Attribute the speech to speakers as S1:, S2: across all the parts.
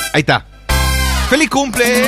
S1: Ahí está. ¡Feliz cumple!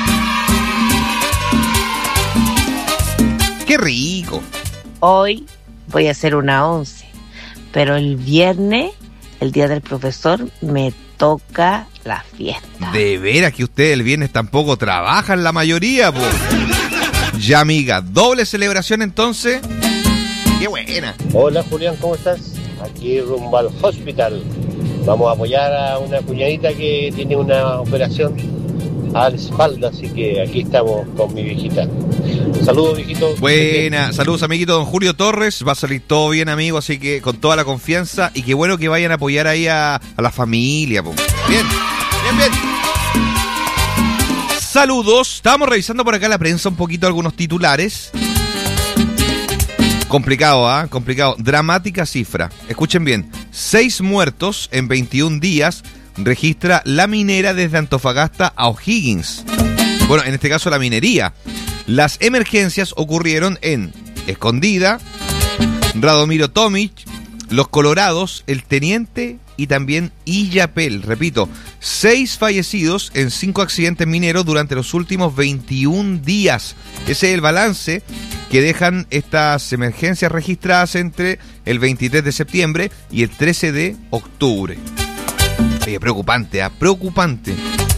S1: ¡Qué rico!
S2: Hoy voy a hacer una 11, pero el viernes, el día del profesor, me toca la fiesta.
S1: De veras que ustedes el viernes tampoco trabajan la mayoría, po. Ya, amiga, doble celebración entonces. ¡Qué buena!
S3: Hola Julián, ¿cómo estás? Aquí rumbo al hospital. Vamos a apoyar a una cuñadita que tiene una operación a la espalda, así que aquí estamos con mi viejita. Saludos, viejito.
S1: Buena, saludos, amiguito don Julio Torres. Va a salir todo bien, amigo, así que con toda la confianza. Y qué bueno que vayan a apoyar ahí a la familia, po. Bien, bien, bien. Saludos. Estábamos revisando por acá la prensa un poquito algunos titulares. Complicado, ¿ah? Complicado. Dramática cifra. Escuchen bien. 6 muertos en 21 días registra la minera desde Antofagasta a O'Higgins. Bueno, en este caso la minería. Las emergencias ocurrieron en Escondida, Radomiro Tomic, Los Colorados, El Teniente y también Illapel. Repito, 6 fallecidos en 5 accidentes mineros durante los últimos 21 días. Ese es el balance que dejan estas emergencias registradas entre el 23 de septiembre y el 13 de octubre. Oye, preocupante, ¿eh? Preocupante.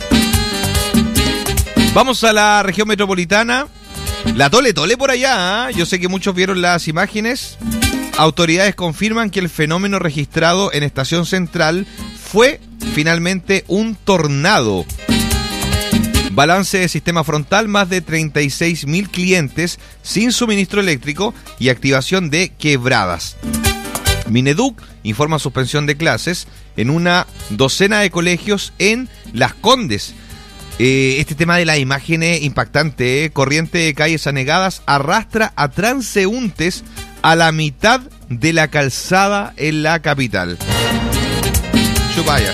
S1: Vamos a la región metropolitana. La Tole Tole por allá, ¿eh? Yo sé que muchos vieron las imágenes. Autoridades confirman que el fenómeno registrado en Estación Central fue finalmente un tornado. Balance de sistema frontal, más de 36.000 clientes sin suministro eléctrico y activación de quebradas. Mineduc informa suspensión de clases en una docena de colegios en Las Condes. Este tema de las imágenes impactante, corriente de calles anegadas arrastra a transeúntes a la mitad de la calzada en la capital. Chupaya.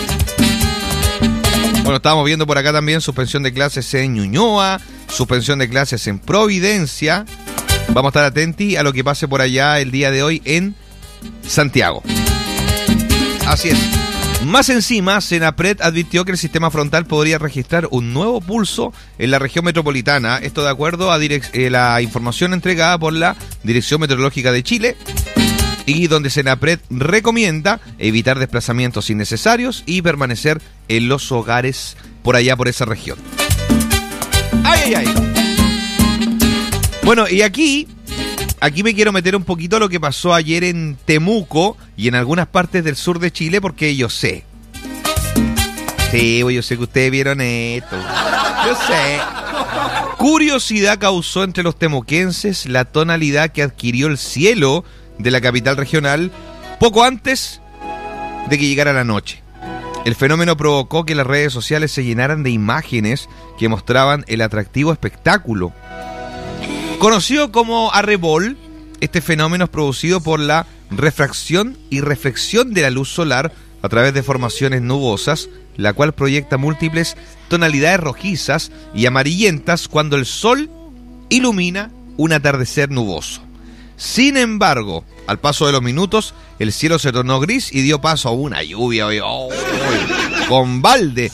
S1: Bueno, estábamos viendo por acá también suspensión de clases en Ñuñoa, suspensión de clases en Providencia. Vamos a estar atentos a lo que pase por allá el día de hoy en Santiago. Así es. Más encima, Senapred advirtió que el sistema frontal podría registrar un nuevo pulso en la región metropolitana. Esto de acuerdo a la información entregada por la Dirección Meteorológica de Chile, y donde Senapred recomienda evitar desplazamientos innecesarios y permanecer en los hogares por allá, por esa región. ¡Ay, ay, ay! Bueno, y aquí me quiero meter un poquito a lo que pasó ayer en Temuco y en algunas partes del sur de Chile, porque yo sé. Sí, yo sé que ustedes vieron esto. Yo sé. Curiosidad causó entre los temuquenses la tonalidad que adquirió el cielo de la capital regional poco antes de que llegara la noche. El fenómeno provocó que las redes sociales se llenaran de imágenes que mostraban el atractivo espectáculo. Conocido como arrebol, este fenómeno es producido por la refracción y reflexión de la luz solar a través de formaciones nubosas, la cual proyecta múltiples tonalidades rojizas y amarillentas cuando el sol ilumina un atardecer nuboso. Sin embargo, al paso de los minutos, el cielo se tornó gris y dio paso a una lluvia con balde.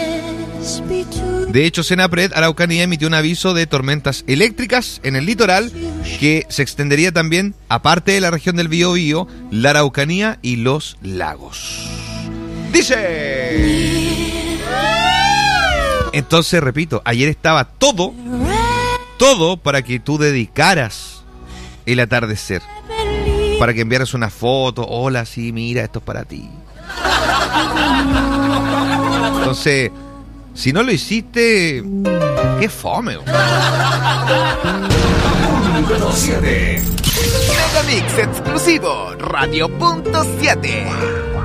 S1: De hecho, Senapred Araucanía emitió un aviso de tormentas eléctricas en el litoral que se extendería también, aparte de la región del Biobío, la Araucanía y los lagos. Dice. Entonces, repito, ayer estaba todo para que tú dedicaras el atardecer, para que enviaras una foto. Hola, sí, mira, esto es para ti. Entonces, si no lo hiciste, qué fome.
S4: Número 7. Megamix exclusivo, Radio.7.